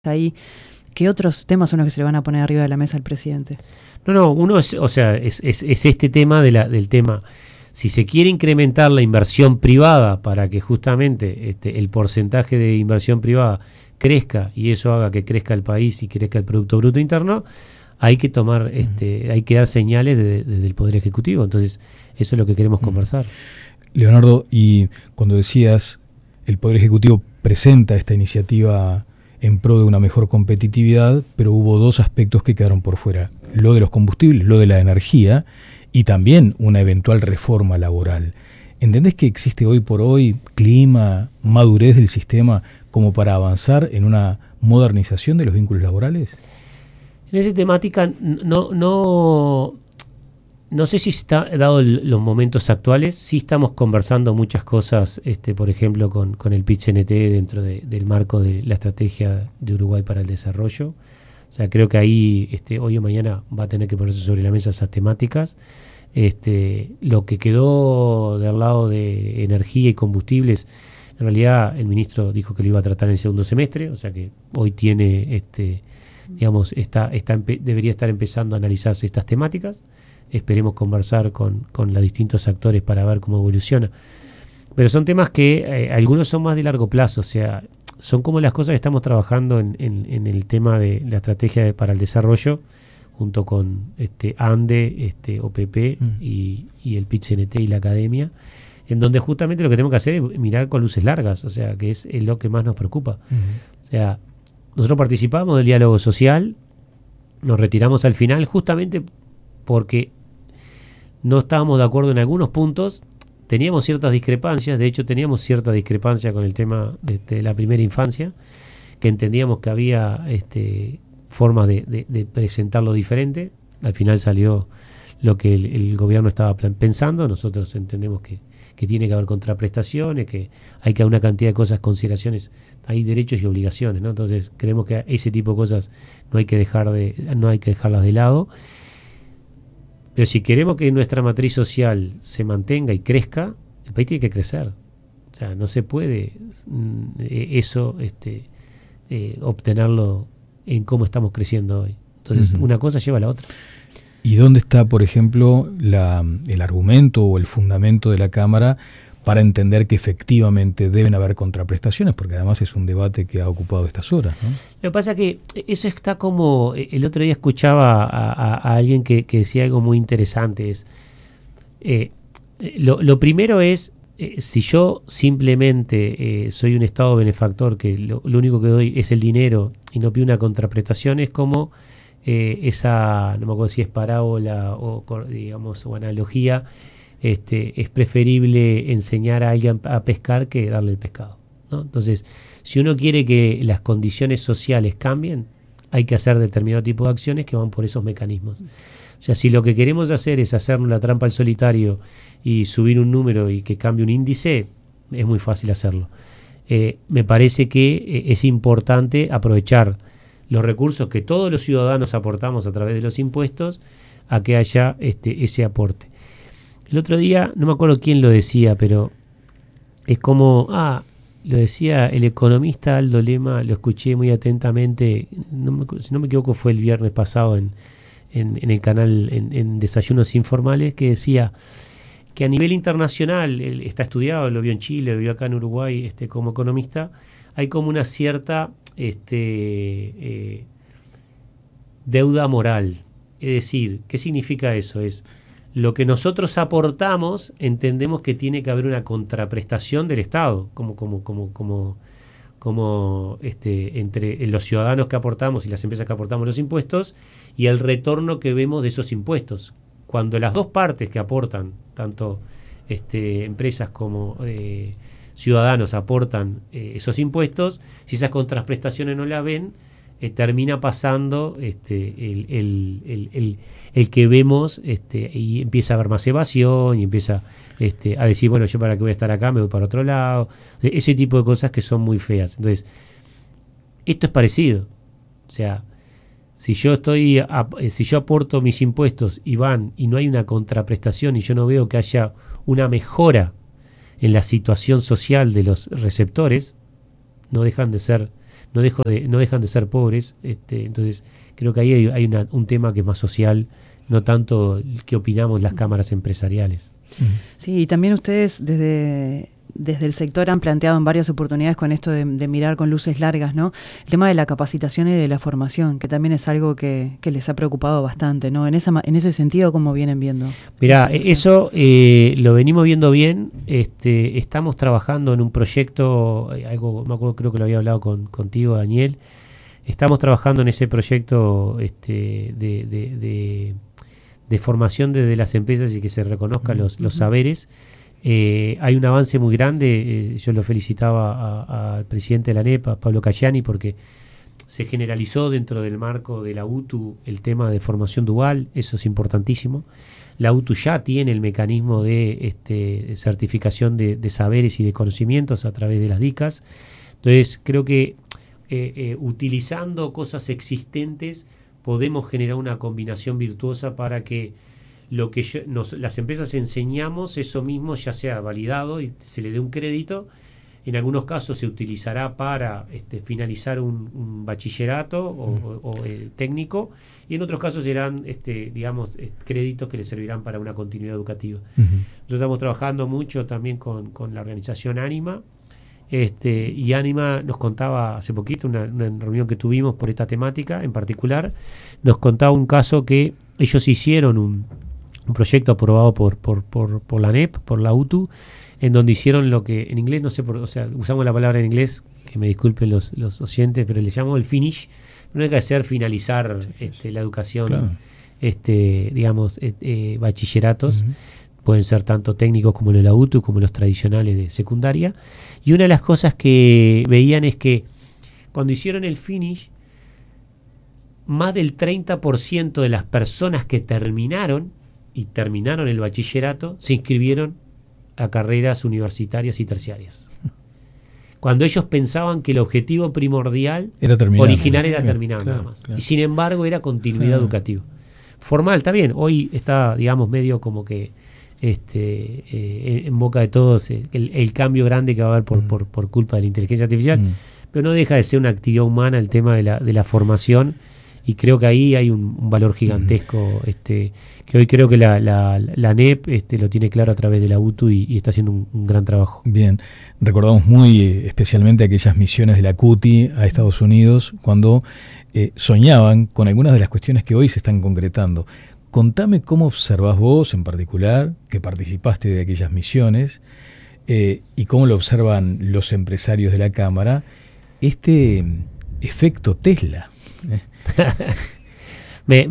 ahí, ¿qué otros temas son los que se le van a poner arriba de la mesa al presidente? Uno es, o sea, es este tema del tema. Si se quiere incrementar la inversión privada para que justamente el porcentaje de inversión privada crezca y eso haga que crezca el país y crezca el Producto Bruto Interno, hay que tomar, hay que dar señales desde el Poder Ejecutivo. Entonces, eso es lo que queremos conversar. Leonardo, y cuando decías el Poder Ejecutivo presenta esta iniciativa en pro de una mejor competitividad, pero hubo dos aspectos que quedaron por fuera: lo de los combustibles, lo de la energía y también una eventual reforma laboral. ¿Entendés que existe hoy por hoy clima, madurez del sistema como para avanzar en una modernización de los vínculos laborales? En esa temática no sé si está dado los momentos actuales. Sí estamos conversando muchas cosas, por ejemplo, con el PIT-CNT dentro del marco de la estrategia de Uruguay para el desarrollo. O sea, creo que ahí hoy o mañana va a tener que ponerse sobre la mesa esas temáticas. Lo que quedó del lado de energía y combustibles, en realidad el ministro dijo que lo iba a tratar en el segundo semestre, o sea que hoy tiene, debería estar empezando a analizarse estas temáticas. Esperemos conversar con los distintos actores para ver cómo evoluciona. Pero son temas que algunos son más de largo plazo, o sea, son como las cosas que estamos trabajando en el tema de la estrategia para el desarrollo, junto con ANDE, OPP y el PIT-CNT y la academia, en donde justamente lo que tenemos que hacer es mirar con luces largas, o sea, que es lo que más nos preocupa. O sea, nosotros participamos del diálogo social, nos retiramos al final justamente porque no estábamos de acuerdo en algunos puntos, teníamos ciertas discrepancias, de hecho teníamos cierta discrepancia con el tema de la primera infancia, que entendíamos que había formas de presentarlo diferente. Al final salió lo que el gobierno estaba pensando. Nosotros entendemos que tiene que haber contraprestaciones, que hay que haber una cantidad de cosas, consideraciones, hay derechos y obligaciones, ¿no? Entonces creemos que ese tipo de cosas no hay que dejarlas de lado. Pero si queremos que nuestra matriz social se mantenga y crezca, el país tiene que crecer. O sea, no se puede eso obtenerlo en cómo estamos creciendo hoy. Entonces, una cosa lleva a la otra. ¿Y dónde está, por ejemplo, el argumento o el fundamento de la Cámara para entender que efectivamente deben haber contraprestaciones? Porque además es un debate que ha ocupado estas horas, ¿no? Lo que pasa es que eso está como... El otro día escuchaba a alguien que decía algo muy interesante. Lo primero es, si yo simplemente soy un Estado benefactor, que lo único que doy es el dinero y no pido una contraprestación, es como esa, no me acuerdo si es parábola o analogía, es preferible enseñar a alguien a pescar que darle el pescado, ¿no? Entonces, si uno quiere que las condiciones sociales cambien, hay que hacer determinado tipo de acciones que van por esos mecanismos. O sea, si lo que queremos hacer es hacernos la trampa al solitario y subir un número y que cambie un índice, es muy fácil hacerlo. Me parece que es importante aprovechar los recursos que todos los ciudadanos aportamos a través de los impuestos a que haya ese aporte. El otro día, no me acuerdo quién lo decía, pero es como, lo decía el economista Aldo Lema, lo escuché muy atentamente, si no me equivoco fue el viernes pasado en el canal, en Desayunos Informales, que decía que a nivel internacional, él está estudiado, lo vio en Chile, lo vio acá en Uruguay, como economista, hay como una cierta deuda moral. Es decir, ¿qué significa eso? Es lo que nosotros aportamos, entendemos que tiene que haber una contraprestación del Estado, como entre los ciudadanos que aportamos y las empresas que aportamos los impuestos y el retorno que vemos de esos impuestos. Cuando las dos partes que aportan, tanto empresas como ciudadanos aportan esos impuestos, si esas contraprestaciones no las ven, termina pasando el que vemos y empieza a haber más evasión y empieza a decir, bueno, yo para qué voy a estar acá, me voy para otro lado, ese tipo de cosas que son muy feas. Entonces, esto es parecido. O sea, si yo aporto mis impuestos y no hay una contraprestación y yo no veo que haya una mejora en la situación social de los receptores, no dejan de ser no dejan de ser pobres. Entonces creo que ahí hay un tema que es más social, no tanto el que opinamos las cámaras empresariales. Sí, y también ustedes desde el sector han planteado en varias oportunidades con esto de mirar con luces largas, ¿no? El tema de la capacitación y de la formación, que también es algo que les ha preocupado bastante, ¿no? En ese sentido, ¿cómo vienen viendo? Mirá, eso lo venimos viendo bien. Estamos trabajando en un proyecto, algo, me acuerdo, creo que lo había hablado contigo, Daniel. Estamos trabajando en ese proyecto de formación desde las empresas y que se reconozcan los saberes. Hay un avance muy grande. Yo lo felicitaba al presidente de la ANEP, a Pablo Cayani, porque se generalizó dentro del marco de la UTU el tema de formación dual. Eso es importantísimo. La UTU ya tiene el mecanismo de certificación de saberes y de conocimientos a través de las DICAS. Entonces creo que utilizando cosas existentes podemos generar una combinación virtuosa para que lo que las empresas enseñamos, eso mismo ya sea validado y se le dé un crédito. En algunos casos se utilizará para finalizar un bachillerato o técnico, y en otros casos serán créditos que le servirán para una continuidad educativa. Nosotros estamos trabajando mucho también con la organización Ánima, y Ánima nos contaba hace poquito, una reunión que tuvimos por esta temática en particular, nos contaba un caso que ellos hicieron un proyecto aprobado por la ANEP, por la UTU, en donde hicieron lo que en inglés, no sé, usamos la palabra en inglés, que me disculpen los oyentes, pero le llamamos el finish. No hay que hacer finalizar la educación, claro. Bachilleratos, pueden ser tanto técnicos como los de la UTU, como los tradicionales de secundaria. Y una de las cosas que veían es que cuando hicieron el finish, más del 30% de las personas que terminaron el bachillerato se inscribieron a carreras universitarias y terciarias. Cuando ellos pensaban que el objetivo primordial original era terminar, claro, nada más. Claro. Y sin embargo era continuidad educativa. Formal, está bien, hoy está, medio como que en boca de todos el cambio grande que va a haber por culpa de la inteligencia artificial, pero no deja de ser una actividad humana el tema de la formación, y creo que ahí hay un valor gigantesco que hoy creo que la ANEP lo tiene claro a través de la UTU y está haciendo un gran trabajo. Bien, recordamos muy especialmente aquellas misiones de la CUTI a Estados Unidos cuando soñaban con algunas de las cuestiones que hoy se están concretando. Contame cómo observás vos en particular, que participaste de aquellas misiones, y cómo lo observan los empresarios de la Cámara, este efecto Tesla. Me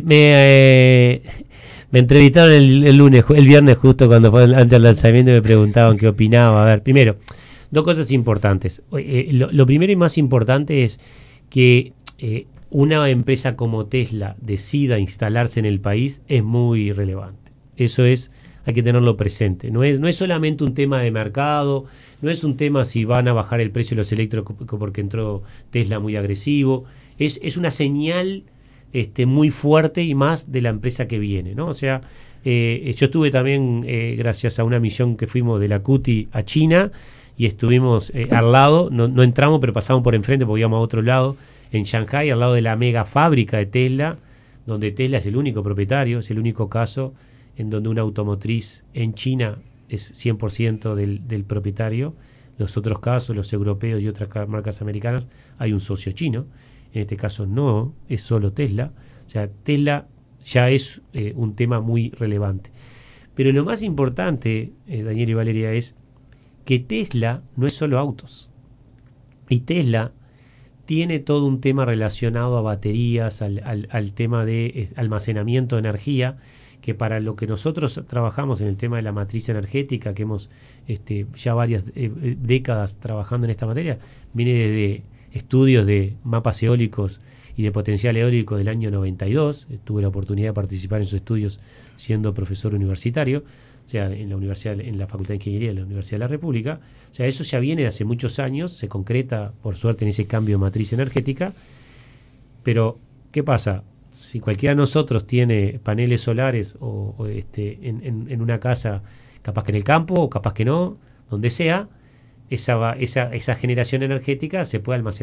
entrevistaron el viernes justo cuando fue antes del lanzamiento, y me preguntaban qué opinaba. A ver, primero, dos cosas importantes. Lo primero y más importante es que una empresa como Tesla decida instalarse en el país es muy relevante. Eso hay que tenerlo presente. No es solamente un tema de mercado, no es un tema si van a bajar el precio de los eléctricos porque entró Tesla muy agresivo. Es una señal muy fuerte, y más de la empresa que viene, ¿no? O sea, yo estuve también, gracias a una misión que fuimos de la CUTI a China, y estuvimos al lado, no entramos, pero pasamos por enfrente porque íbamos a otro lado, en Shanghái, al lado de la mega fábrica de Tesla, donde Tesla es el único propietario, es el único caso en donde una automotriz en China es 100% del propietario. Los otros casos, los europeos y otras marcas americanas, hay un socio chino. En este caso no, es solo Tesla. O sea, Tesla ya es un tema muy relevante. Pero lo más importante, Daniel y Valeria, es que Tesla no es solo autos. Y Tesla tiene todo un tema relacionado a baterías, al tema de almacenamiento de energía, que para lo que nosotros trabajamos en el tema de la matriz energética, que hemos ya varias décadas trabajando en esta materia, viene desde estudios de mapas eólicos y de potencial eólico del año 92. Tuve la oportunidad de participar en esos estudios siendo profesor universitario, o sea, en la Facultad de Ingeniería de la Universidad de la República. O sea, eso ya viene de hace muchos años, se concreta, por suerte, en ese cambio de matriz energética. Pero, ¿qué pasa? Si cualquiera de nosotros tiene paneles solares en una casa, capaz que en el campo, o capaz que no, donde sea, esa generación energética se puede almacenar